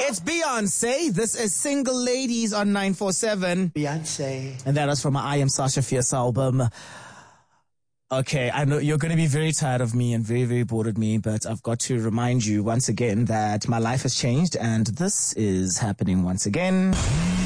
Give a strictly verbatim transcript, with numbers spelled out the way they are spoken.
It's Beyonce. This is Single Ladies on nine four seven. Beyonce. And that is from my I Am Sasha Fierce album. Okay, I know you're going to be very tired of me and very, very bored of me, but I've got to remind you once again that my life has changed and this is happening once again.